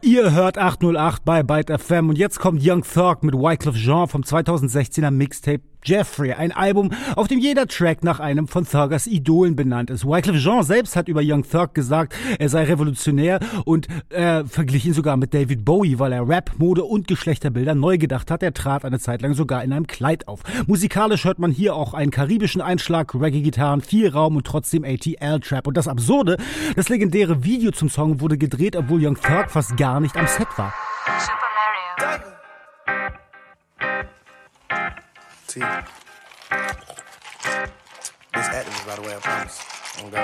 Ihr hört 808 bei Byte FM und jetzt kommt Young Thug mit Wyclef Jean vom 2016er Mixtape Jeffrey, ein Album, auf dem jeder Track nach einem von Thuggers Idolen benannt ist. Wyclef Jean selbst hat über Young Thug gesagt, er sei revolutionär und verglich ihn sogar mit David Bowie, weil er Rap, Mode und Geschlechterbilder neu gedacht hat. Er trat eine Zeit lang sogar in einem Kleid auf. Musikalisch hört man hier auch einen karibischen Einschlag, Reggae-Gitarren, viel Raum und trotzdem ATL-Trap. Und das Absurde, das legendäre Video zum Song wurde gedreht, obwohl Young Thug fast gar nicht am Set war. Super Mario. T. This acting is by the way, I promise.